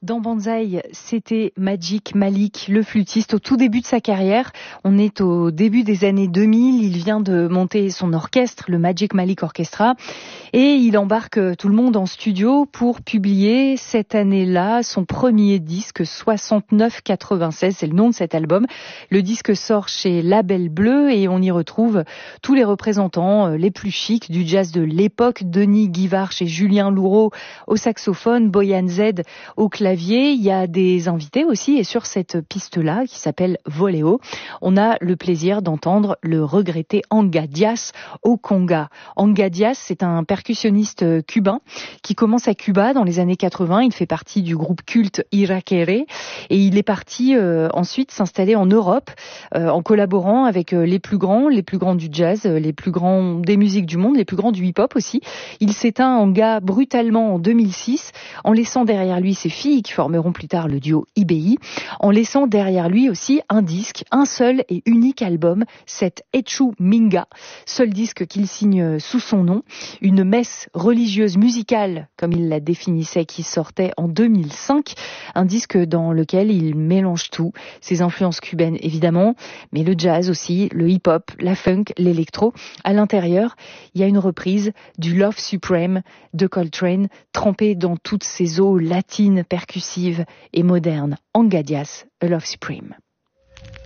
Dans Banzai, c'était Magic Malik, le flûtiste, au tout début de sa carrière. On est au début des années 2000. Il vient de monter son orchestre, le Magic Malik Orchestra, et il embarque tout le monde en studio pour publier cette année-là son premier disque, 6996. C'est le nom de cet album. Le disque sort chez Label Bleu et on y retrouve tous les représentants les plus chics du jazz de l'époque. Denis Guivarch et Julien Louraud au saxophone, Boyan Z au clavier. Il y a des invités aussi, et sur cette piste-là, qui s'appelle Voléo, on a le plaisir d'entendre le regretté Anga Diaz au conga. Anga Diaz, c'est un percussionniste cubain qui commence à Cuba dans les années 80. Il fait partie du groupe culte Irakere et il est parti ensuite s'installer en Europe en collaborant avec les plus grands du jazz, les plus grands des musiques du monde, les plus grands du hip-hop aussi. Il s'éteint Anga brutalement en 2006 en laissant derrière lui ses filles qui formeront plus tard le duo IBI, en laissant derrière lui aussi un disque, un seul et unique album, cet Echu Minga, seul disque qu'il signe sous son nom, une messe religieuse musicale, comme il la définissait, qui sortait en 2005, un disque dans lequel il mélange tout, ses influences cubaines évidemment, mais le jazz aussi, le hip-hop, la funk, l'électro. À l'intérieur, il y a une reprise du Love Supreme de Coltrane, trempée dans toutes ses eaux latines, percussive et moderne. Anga Diaz, A Love Supreme.